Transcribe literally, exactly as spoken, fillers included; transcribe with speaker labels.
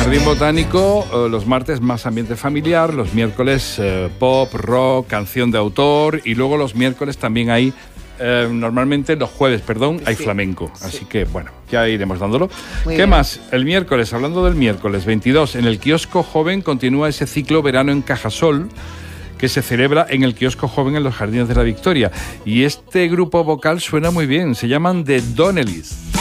Speaker 1: Jardín Botánico, eh, los martes más ambiente familiar, los miércoles eh, pop, rock, canción de autor y luego los miércoles también hay, eh, normalmente los jueves, perdón, hay sí, flamenco. Sí. Así que, bueno, ya iremos dándolo. Muy ¿Qué bien. más? El miércoles, hablando del miércoles veintidós, en el Kiosco Joven continúa ese ciclo Verano en Cajasol que se celebra en el Kiosco Joven en los Jardines de la Victoria. Y este grupo vocal suena muy bien, se llaman The Donnellys.